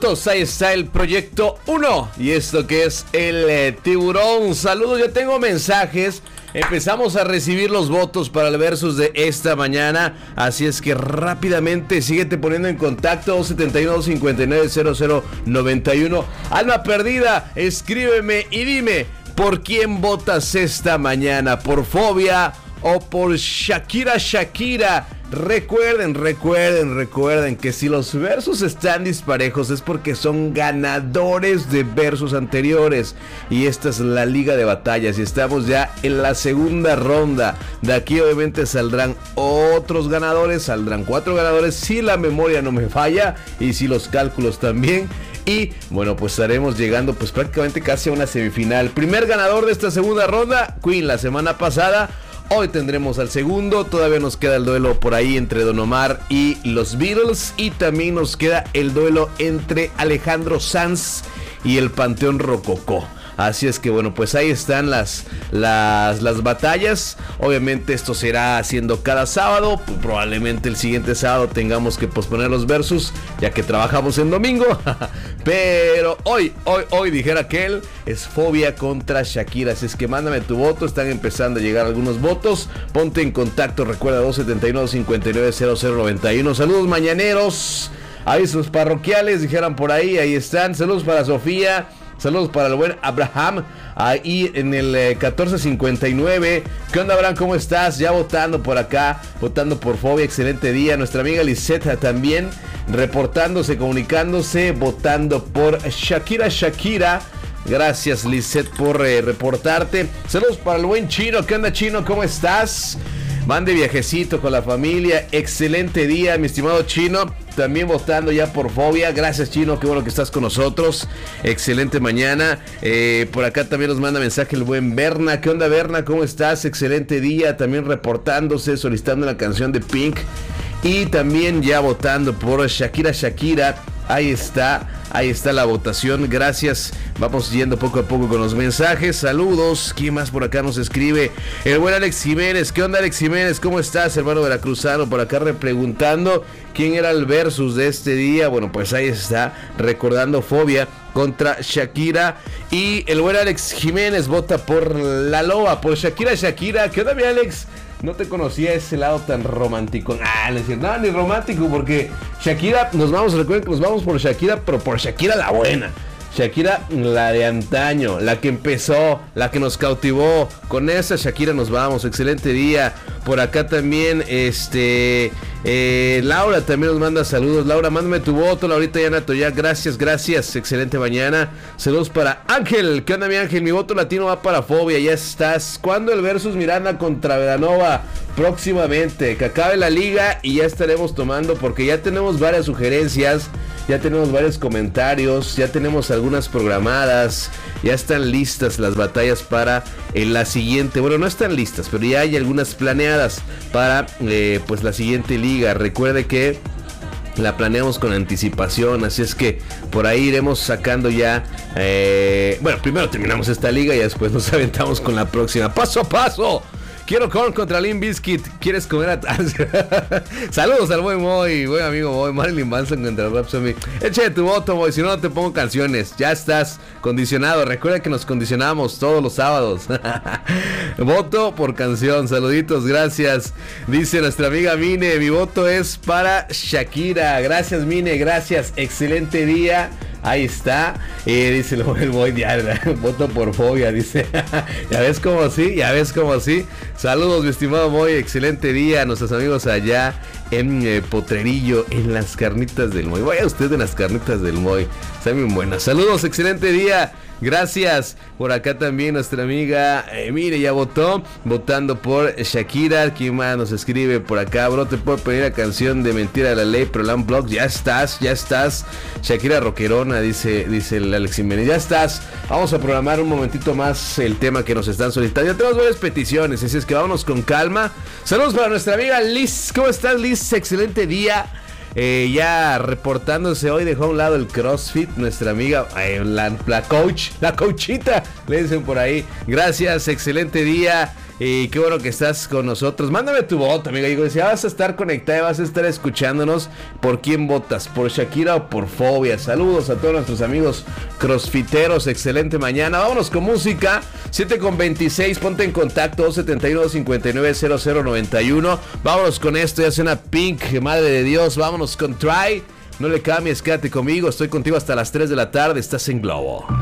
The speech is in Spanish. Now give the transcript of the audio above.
Ahí está el proyecto 1 y esto que es el tiburón. Saludos, ya tengo mensajes. Empezamos a recibir los votos para el versus de esta mañana. Así es que rápidamente síguete poniendo en contacto. 271-259-0091. Alma perdida, escríbeme y dime por quién votas esta mañana. ¿Por Fobia o por Shakira? Recuerden que si los versus están disparejos es porque son ganadores de versus anteriores. Y esta es la liga de batallas y estamos ya en la segunda ronda. De aquí obviamente saldrán otros ganadores, saldrán 4 ganadores si la memoria no me falla y si los cálculos también. Y bueno, pues estaremos llegando pues prácticamente casi a una semifinal. Primer ganador de esta segunda ronda, Queen la semana pasada. Hoy tendremos al segundo, todavía nos queda el duelo por ahí entre Don Omar y los Beatles. Y también nos queda el duelo entre Alejandro Sanz y el Panteón Rococó. Así es que bueno, pues ahí están las batallas. Obviamente esto será haciendo cada sábado. Probablemente el siguiente sábado tengamos que posponer los versus, ya que trabajamos en domingo. Pero hoy dijera aquel, es Fobia contra Shakira. Así es que mándame tu voto, están empezando a llegar algunos votos. Ponte en contacto, recuerda 271-590091. Saludos mañaneros, avisos parroquiales, dijeran por ahí están. Saludos para Sofía. Saludos para el buen Abraham, ahí en el 1459. ¿Qué onda, Abraham? ¿Cómo estás? Ya votando por acá, votando por Fobia, excelente día. Nuestra amiga Lisette también reportándose, comunicándose, votando por Shakira. Gracias, Lisette, por reportarte. Saludos para el buen Chino. ¿Qué onda, Chino? ¿Cómo estás? Van de viajecito con la familia. Excelente día, mi estimado Chino. También votando ya por Fobia. Gracias, Chino, qué bueno que estás con nosotros. Excelente mañana. Por acá también nos manda mensaje el buen Berna. ¿Qué onda, Berna? ¿Cómo estás? Excelente día. También reportándose, solicitando la canción de Pink. Y también ya votando por Shakira. Ahí está la votación, gracias. Vamos yendo poco a poco con los mensajes. Saludos, ¿quién más por acá nos escribe? El buen Alex Jiménez. ¿Qué onda, Alex Jiménez? ¿Cómo estás, hermano veracruzano? Por acá preguntando quién era el versus de este día. Bueno, pues ahí está, recordando Fobia contra Shakira. Y el buen Alex Jiménez vota por La Loba, por Shakira. ¿Qué onda, mi Alex? No te conocía ese lado tan romántico. No, ni romántico, porque Shakira, recuerden que nos vamos por Shakira, pero por Shakira la buena. Shakira, la de antaño, la que empezó, la que nos cautivó. Con esa Shakira nos vamos. Excelente día. Por acá también, Laura también nos manda saludos. Laura, mándame tu voto. Laurita Yanato, ya, gracias. Excelente mañana. Saludos para Ángel. ¿Qué onda, mi Ángel? Mi voto latino va para Fobia. Ya estás. ¿Cuándo el versus Miranda contra Veranova? Próximamente. Que acabe la liga y ya estaremos tomando, porque ya tenemos varias sugerencias. Ya tenemos varios comentarios, ya tenemos algunas programadas, ya están listas las batallas para la siguiente. Bueno, no están listas, pero ya hay algunas planeadas para pues la siguiente liga. Recuerde que la planeamos con anticipación, así es que por ahí iremos sacando ya. Bueno, primero terminamos esta liga y después nos aventamos con la próxima. Paso a paso. Quiero corn contra Limp Bizkit. ¿Quieres comer Saludos al buen Moy, buen amigo Moy. Marilyn Manson contra Rhapsody. Échale tu voto, Moy, si no, no te pongo canciones. Ya estás condicionado. Recuerda que nos condicionamos todos los sábados. Voto por canción. Saluditos, gracias. Dice nuestra amiga Mine, mi voto es para Shakira. Gracias, Mine, gracias. Excelente día. Ahí está, dice el Boy, voto por Fobia, dice. Ya ves como sí. Saludos, mi estimado Moy, excelente día a nuestros amigos allá en Potrerillo, en las carnitas del Moy. Vaya usted en las carnitas del Moy, están bien buenas. Saludos, excelente día. Gracias. Por acá también nuestra amiga, mire, ya votando por Shakira. ¿Quién más nos escribe por acá? Bro, te puedo pedir la canción de Mentira de la Ley, pero la Unplugged. Ya estás. Shakira rockerona, dice el Alex Jiménez. Ya estás. Vamos a programar un momentito más el tema que nos están solicitando. Ya tenemos varias peticiones, así es que vámonos con calma. Saludos para nuestra amiga Liz. ¿Cómo estás, Liz? Excelente día. Ya reportándose hoy, dejó a un lado el CrossFit, nuestra amiga, la coachita, le dicen por ahí. Gracias, excelente día. Y qué bueno que estás con nosotros. Mándame tu voto, amigo. Digo, si vas a estar conectada y vas a estar escuchándonos, ¿por quién votas? ¿Por Shakira o por Fobia? Saludos a todos nuestros amigos crossfiteros. Excelente mañana. Vámonos con música. 7:26. Ponte en contacto. 271-590091. Vámonos con esto. Ya suena Pink. Madre de Dios. Vámonos con Try. No le cambies. Quédate conmigo. Estoy contigo hasta las 3 de la tarde. Estás en Globo.